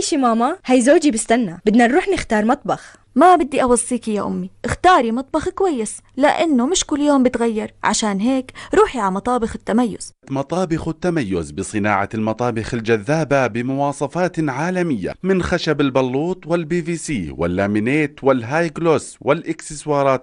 إشي ماما، هي زوجي بستنى، بدنا نروح نختار مطبخ. ما بدي أوصيكي يا أمي، اختاري مطبخ كويس لأنه مش كل يوم بتغير، عشان هيك روحي على مطابخ التميز. مطابخ التميز بصناعة المطابخ الجذابة بمواصفات عالمية، من خشب البلوط والبي في سي واللامينيت والهاي جلوس والإكسسوارات